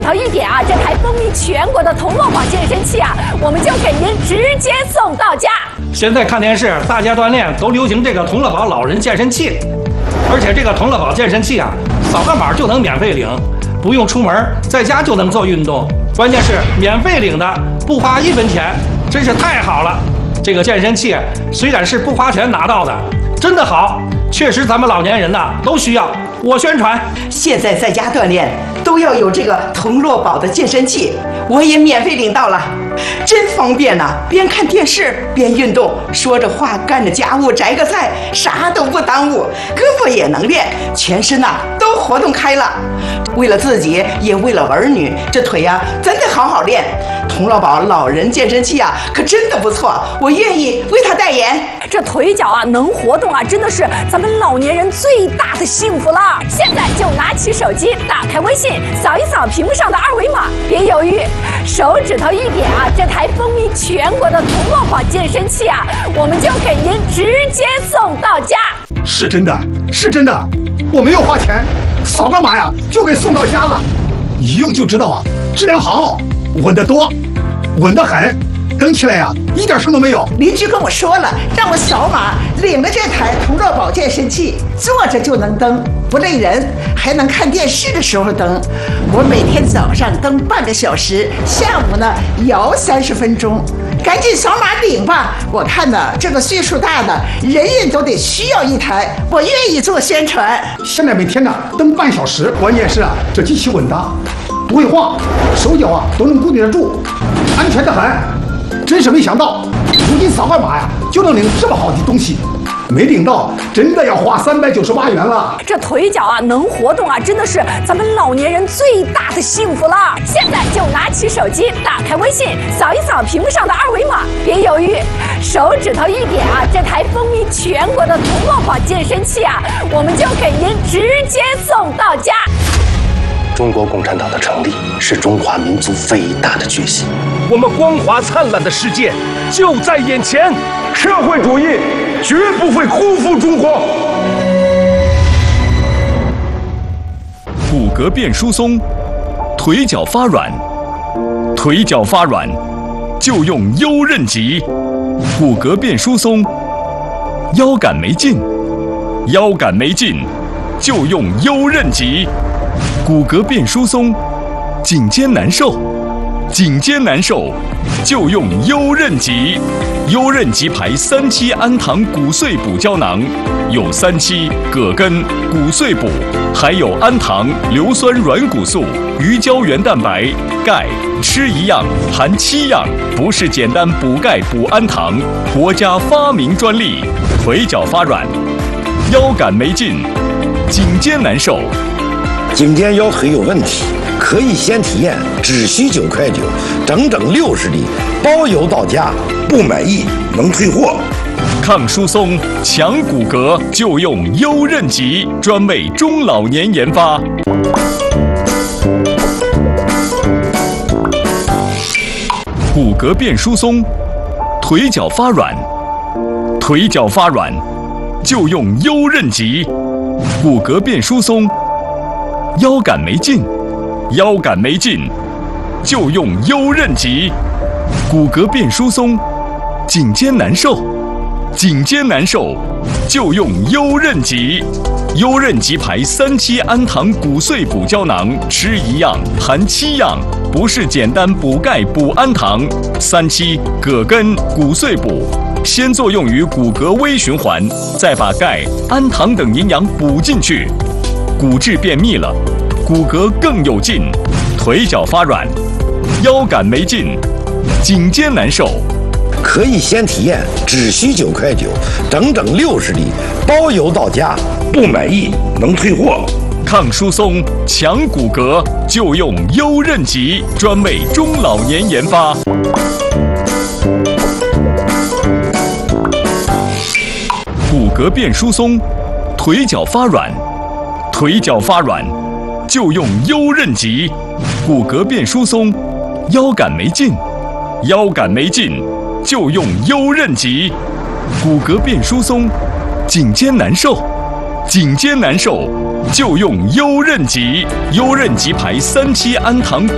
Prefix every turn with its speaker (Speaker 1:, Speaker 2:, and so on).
Speaker 1: 好一点啊，这台风靡全国的同乐宝健身器啊，我们就给您直接送到家。
Speaker 2: 现在看电视，大家锻炼都流行这个同乐宝老人健身器，而且这个同乐宝健身器啊，扫个码就能免费领，不用出门，在家就能做运动。关键是免费领的，不花1分钱，真是太好了。这个健身器虽然是不花钱拿到的，真的好，确实咱们老年人呐都需要。我宣传，
Speaker 3: 现在在家锻炼都要有这个同乐宝的健身器，我也免费领到了，真方便呐！边看电视边运动，说着话干着家务，摘个菜，啥都不耽误，胳膊也能练，全身呐都活动开了。为了自己，也为了儿女，这腿呀真的好好练。同乐宝老人健身器啊，可真的不错，我愿意为他代言。
Speaker 1: 这腿脚啊能活动啊，真的是咱们老年人最大的幸福了。现在就拿起手机，打开微信，扫一扫屏幕上的2维码，别犹豫，手指头一点啊，这台风靡全国的同乐宝健身器啊，我们就给您直接送到家。
Speaker 4: 是真的，是真的，我没有花钱，扫个码呀就给送到家了，一用就知道啊，质量好，稳得多，稳得很，蹬起来呀一点声都没有。
Speaker 3: 邻居跟我说了，让我扫码领了这台同乐宝健身器，坐着就能蹬，不累人，还能看电视的时候蹬。我每天早上蹬半个小时，下午呢摇30分钟。赶紧扫码领吧！我看呢，这个岁数大的人人都得需要一台，我愿意做宣传。
Speaker 4: 现在每天呢蹬半小时，关键是啊，这机器稳当，不会晃，手脚啊都能固定得住，安全得很。真是没想到，如今扫个码呀就能领这么好的东西。没领到，真的要花398元了。
Speaker 1: 这腿脚啊能活动啊，真的是咱们老年人最大的幸福了。现在就拿起手机，打开微信，扫一扫屏幕上的2维码，别犹豫，手指头一点啊，这台风靡全国的同乐宝健身器啊，我们就给您直接送到家。
Speaker 5: 中国共产党的成立是中华民族伟大的决心，
Speaker 6: 我们光华灿烂的世界就在眼前，
Speaker 7: 社会主义绝不会辜负中国。
Speaker 8: 骨骼变疏松，腿脚发软，腿脚发软就用优韧极。骨骼变疏松，腰杆没劲，腰杆没劲就用优韧极。骨骼变疏松，颈肩难受，颈肩难受就用优韧极。优韧极牌3期氨糖骨碎补胶囊，有3期、葛根、骨碎补，还有氨糖、硫酸软骨素、鱼胶原蛋白、钙，吃一样含7样，不是简单补钙补氨糖，国家发明专利。腿脚发软，腰杆没劲，颈肩难受。
Speaker 9: 颈肩腰腿有问题，可以先体验，只需9.9块，整整60粒，包邮到家，不满意能退货。
Speaker 8: 抗疏松、强骨骼就用优韧极，专为中老年研发。骨骼变疏松，腿脚发软，腿脚发软就用优韧极。骨骼变疏松，腰杆没劲，腰杆没劲就用优韧极。骨骼变疏松，颈肩难受，颈肩难受就用优韧极。优韧极牌3期氨糖骨碎补胶囊，吃一样含7样，不是简单补钙补氨糖。3期、葛根、骨碎补，先作用于骨骼微循环，再把钙、氨糖等营养补进去，骨质变密了，骨骼更有劲。腿脚发软，腰杆没劲，颈肩难受。
Speaker 9: 可以先体验，只需9.9块，整整60粒，包邮到家，不满意能退货。
Speaker 8: 抗疏松、强骨骼就用优韧极，专为中老年研发。骨骼变疏松，腿脚发软，腿脚发软就用优韧极。骨骼变疏松，腰杆没劲，腰杆没劲就用优韧极。骨骼变疏松，颈肩难受，颈肩难受就用优韧极。优韧极牌3期氨糖